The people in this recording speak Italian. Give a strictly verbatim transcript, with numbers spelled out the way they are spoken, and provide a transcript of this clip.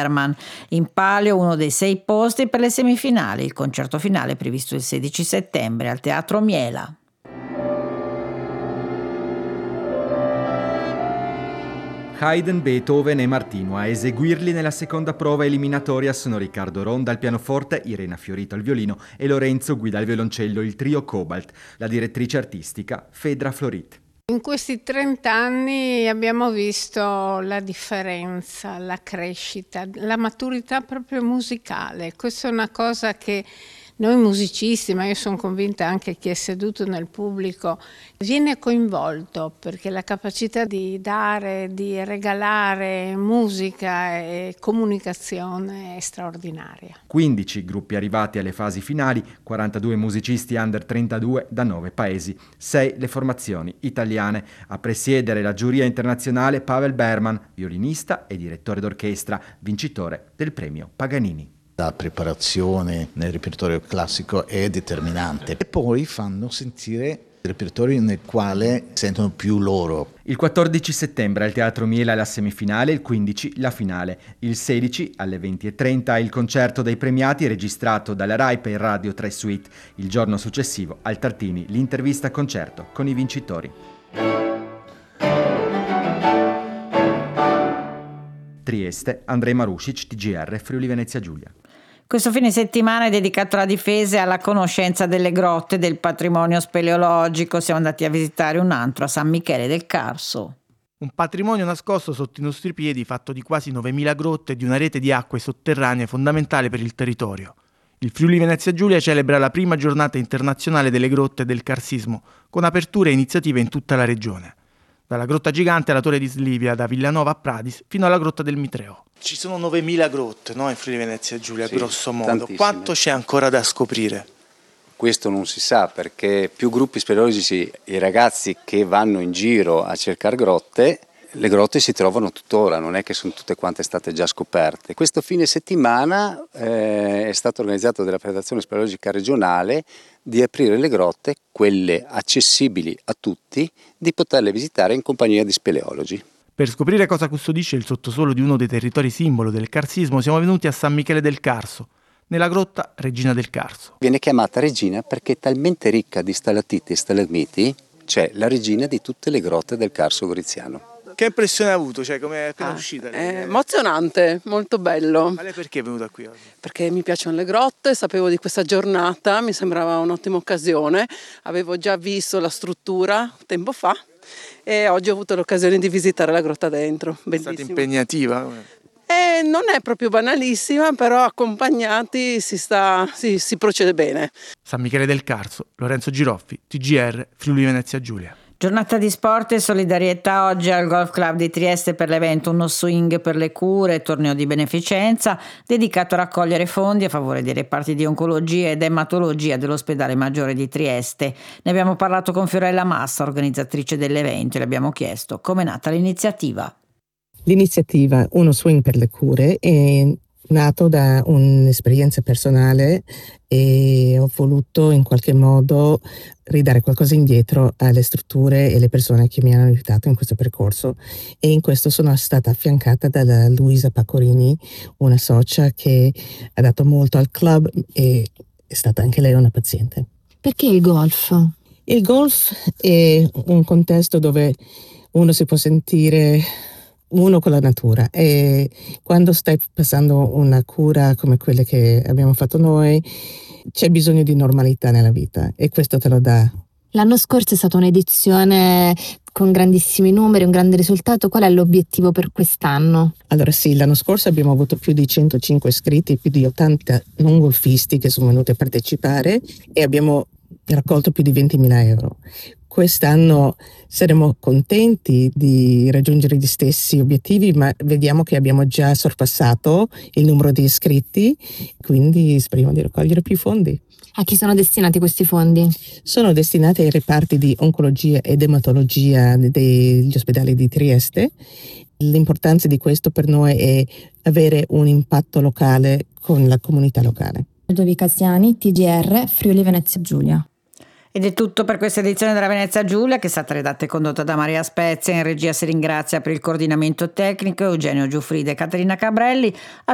Berman. In palio uno dei sei posti per le semifinali. Il concerto finale è previsto il sedici settembre al Teatro Miela. Haydn, Beethoven e Martino. A eseguirli nella seconda prova eliminatoria sono Riccardo Ronda al pianoforte, Irena Fiorito al violino e Lorenzo guida al violoncello il trio Cobalt. La direttrice artistica Fedra Florit. In questi trent'anni abbiamo visto la differenza, la crescita, la maturità proprio musicale. Questa è una cosa che noi musicisti, ma io sono convinta anche chi è seduto nel pubblico, viene coinvolto, perché la capacità di dare, di regalare musica e comunicazione è straordinaria. quindici gruppi arrivati alle fasi finali, quarantadue musicisti under trentadue da nove paesi, sei le formazioni italiane. A presiedere la giuria internazionale Pavel Berman, violinista e direttore d'orchestra, vincitore del premio Paganini. La preparazione nel repertorio classico è determinante e poi fanno sentire il repertorio nel quale sentono più loro. Il quattordici settembre al Teatro Miela la semifinale, il quindici la finale. Il sedici alle venti e trenta il concerto dei premiati registrato dalla Rai per Radio tre Suite. Il giorno successivo al Tartini l'intervista concerto con i vincitori. Trieste, Andrej Marušić, T G R, Friuli Venezia Giulia. Questo fine settimana è dedicato alla difesa e alla conoscenza delle grotte del patrimonio speleologico. Siamo andati a visitare un antro a San Michele del Carso. Un patrimonio nascosto sotto i nostri piedi, fatto di quasi novemila grotte e di una rete di acque sotterranee fondamentale per il territorio. Il Friuli Venezia Giulia celebra la prima giornata internazionale delle grotte e del carsismo, con aperture e iniziative in tutta la regione. Dalla Grotta Gigante alla Torre di Slivia, da Villanova a Pradis, fino alla Grotta del Mitreo. Ci sono novemila grotte, no, in Friuli Venezia Giulia, sì, grosso modo. Tantissime. Quanto c'è ancora da scoprire? Questo non si sa, perché più gruppi speleologici, i ragazzi che vanno in giro a cercare grotte, le grotte si trovano tuttora, non è che sono tutte quante state già scoperte. Questo fine settimana eh, è stato organizzato dalla Federazione Speleologica Regionale di aprire le grotte, quelle accessibili a tutti, di poterle visitare in compagnia di speleologi. Per scoprire cosa custodisce il sottosuolo di uno dei territori simbolo del carsismo siamo venuti a San Michele del Carso, nella grotta Regina del Carso. Viene chiamata regina perché è talmente ricca di stalattiti e stalagmiti, c'è la regina di tutte le grotte del Carso Goriziano. Che impressione ha avuto? Cioè, come è appena ah, uscita? È emozionante, molto bello. Ma lei perché è venuta qui oggi? Perché mi piacciono le grotte, sapevo di questa giornata, mi sembrava un'ottima occasione. Avevo già visto la struttura tempo fa e oggi ho avuto l'occasione di visitare la grotta dentro. Bellissimo. È stata impegnativa? Eh, non è proprio banalissima, però accompagnati si, sta, si, si procede bene. San Michele del Carso, Lorenzo Giroffi, T G R, Friuli Venezia Giulia. Giornata di sport e solidarietà oggi al Golf Club di Trieste per l'evento Uno Swing per le cure, torneo di beneficenza dedicato a raccogliere fondi a favore dei reparti di oncologia ed ematologia dell'ospedale maggiore di Trieste. Ne abbiamo parlato con Fiorella Massa, organizzatrice dell'evento, e le abbiamo chiesto come è nata l'iniziativa. L'iniziativa Uno Swing per le cure è nato da un'esperienza personale e ho voluto in qualche modo ridare qualcosa indietro alle strutture e alle persone che mi hanno aiutato in questo percorso, e in questo sono stata affiancata da Luisa Pacorini, una socia che ha dato molto al club e è stata anche lei una paziente. Perché il golf? Il golf è un contesto dove uno si può sentire uno con la natura, e quando stai passando una cura come quelle che abbiamo fatto noi c'è bisogno di normalità nella vita e questo te lo dà. L'anno scorso è stata un'edizione con grandissimi numeri, un grande risultato. Qual è l'obiettivo per quest'anno? Allora sì, l'anno scorso abbiamo avuto più di centocinque iscritti, più di ottanta non golfisti che sono venuti a partecipare e abbiamo raccolto più di ventimila euro. Quest'anno saremo contenti di raggiungere gli stessi obiettivi, ma vediamo che abbiamo già sorpassato il numero di iscritti, quindi speriamo di raccogliere più fondi. A chi sono destinati questi fondi? Sono destinati ai reparti di oncologia ed ematologia degli ospedali di Trieste. L'importanza di questo per noi è avere un impatto locale con la comunità locale. Ludovica Siani, T G R, Friuli Venezia Giulia. Ed è tutto per questa edizione della Venezia Giulia, che è stata redatta e condotta da Maria Spezia. In regia si ringrazia per il coordinamento tecnico Eugenio Giuffrida e Caterina Cabrelli.